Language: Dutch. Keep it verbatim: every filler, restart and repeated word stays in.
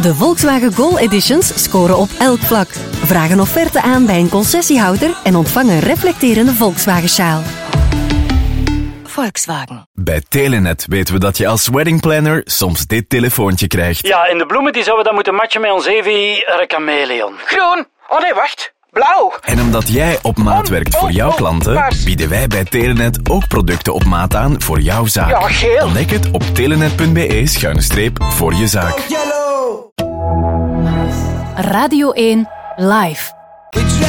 De Volkswagen Gol Editions scoren op elk vlak. Vraag een offerte aan bij een concessiehouder en ontvang een reflecterende Volkswagen-sjaal. Volkswagen. Bij Telenet weten we dat je als weddingplanner soms dit telefoontje krijgt. Ja, en de bloemen die zouden we dan moeten matchen met ons Evi Recameleon. Groen. Oh nee, wacht. Blauw. En omdat jij op maat werkt voor jouw klanten, bieden wij bij Telenet ook producten op maat aan voor jouw zaak. Ja, geel. Ontdek het op telenet punt be schuine streep voor je zaak. Radio één Live.